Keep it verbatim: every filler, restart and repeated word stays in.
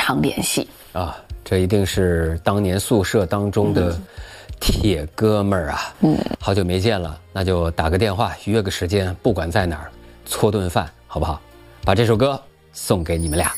常联系啊。这一定是当年宿舍当中的铁哥们儿啊！嗯，好久没见了，那就打个电话，约个时间，不管在哪儿，搓顿饭，好不好？把这首歌送给你们俩。